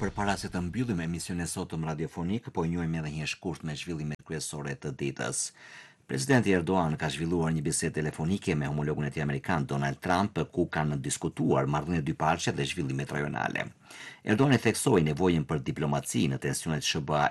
Përpara se të mbyllim emisionin e sotëm radiofonik, po njohim edhe një shkurt me zhvillimet kryesore të ditës. Presidenti Erdogan ka zhvilluar një bisedë telefonike me homologun e tij amerikan Donald Trump, ku kanë diskutuar marrëdhënie dyparqe dhe zhvillimet rajonale. Erdogan e theksoi nevojën për diplomaci në tensionet SBA